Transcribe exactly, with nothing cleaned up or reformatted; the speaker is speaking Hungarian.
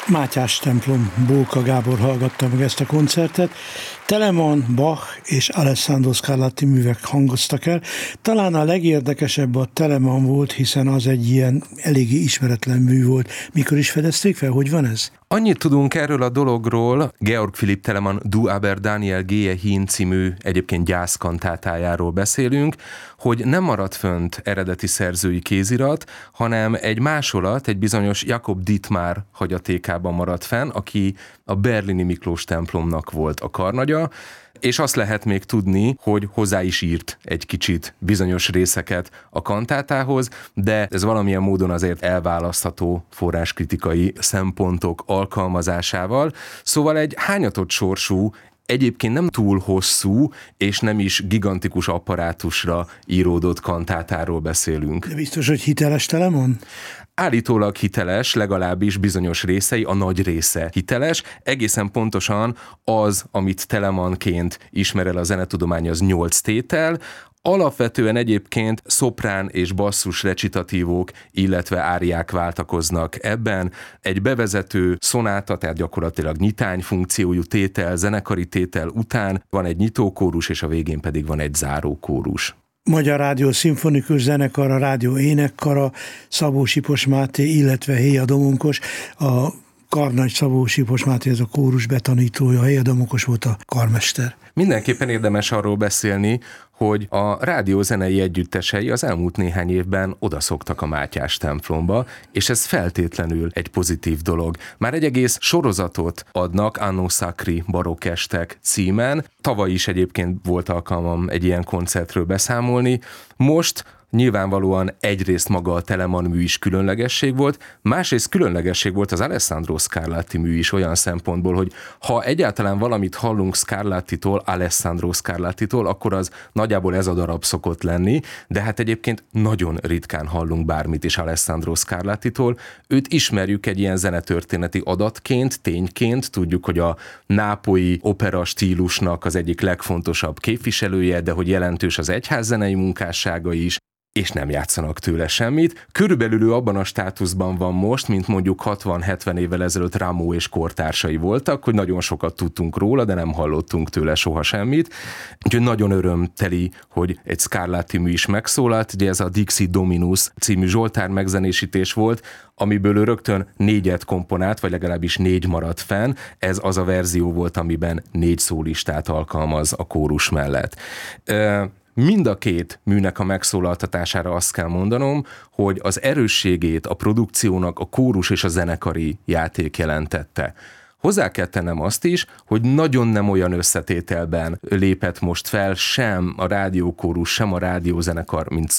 Mátyás templom, Bóka Gábor hallgatta meg ezt a koncertet. Telemann, Bach és Alessandro Scarlatti művek hangoztak el. Talán a legérdekesebb a Telemann volt, hiszen az egy ilyen eléggé ismeretlen mű volt. Mikor is fedezték fel? Hogy van ez? Annyit tudunk erről a dologról, Georg Philipp Telemann Du aber Daniel gehe hin című egyébként gyászkantátájáról beszélünk, hogy nem maradt fönt eredeti szerzői kézirat, hanem egy másolat, egy bizonyos Jakob Dittmar hagyatékában maradt fenn, aki a berlini Miklós templomnak volt a karnagya, és azt lehet még tudni, hogy hozzá is írt egy kicsit bizonyos részeket a kantátához, de ez valamilyen módon azért elválasztható forráskritikai szempontok alkalmazásával. Szóval egy hányatott sorsú, egyébként nem túl hosszú, és nem is gigantikus apparátusra íródott kantátáról beszélünk. De biztos, hogy hiteles Telemann? Állítólag hiteles, legalábbis bizonyos részei, a nagy része hiteles. Egészen pontosan az, amit Telemannként ismer el a zenetudomány, az nyolc tétel. Alapvetően egyébként szoprán és basszus recitatívók, illetve áriák váltakoznak ebben. Egy bevezető szonáta, tehát gyakorlatilag nyitány funkciójú tétel, zenekari tétel után van egy nyitókórus, és a végén pedig van egy zárókórus. Magyar Rádió Szimfonikus Zenekara, Rádió Énekkara, Szabó Sipos Máté, illetve Héja Domonkos, a karnagy Szabó Sipos Máté, ez a kórus betanítója, Héja Domonkos volt a karmester. Mindenképpen érdemes arról beszélni, hogy a rádiózenei együttesei az elmúlt néhány évben odaszoktak a Mátyás templomba, és ez feltétlenül egy pozitív dolog. Már egy egész sorozatot adnak Anno Sacri barokkestek címen. Tavaly is egyébként volt alkalmam egy ilyen koncertről beszámolni. Most nyilvánvalóan egyrészt maga a Telemann mű is különlegesség volt, másrészt különlegesség volt az Alessandro Scarlatti mű is olyan szempontból, hogy ha egyáltalán valamit hallunk Scarlattitól, Alessandro Scarlattitól, akkor az nagyjából ez a darab szokott lenni, de hát egyébként nagyon ritkán hallunk bármit is Alessandro Scarlattitól. Őt ismerjük egy ilyen zenetörténeti adatként, tényként, tudjuk, hogy a nápolyi opera stílusnak az egyik legfontosabb képviselője, de hogy jelentős az egyházzenei munkássága is, és nem játszanak tőle semmit. Körülbelül ő abban a státuszban van most, mint mondjuk hatvan-hetven évvel ezelőtt Rameau és kortársai voltak, hogy nagyon sokat tudtunk róla, de nem hallottunk tőle soha semmit. Úgyhogy nagyon örömteli, hogy egy Scarlatti mű is megszólalt, ugye ez a Dixi Dominus című zsoltár megzenésítés volt, amiből ő rögtön négyet komponált, vagy legalábbis négy maradt fenn. Ez az a verzió volt, amiben négy szólistát alkalmaz a kórus mellett. Mind a két műnek a megszólaltatására azt kell mondanom, hogy az erősségét a produkciónak a kórus és a zenekari játék jelentette. Hozzá kell tennem azt is, hogy nagyon nem olyan összetételben lépett most fel sem a rádiókórus, sem a rádiózenekar, mint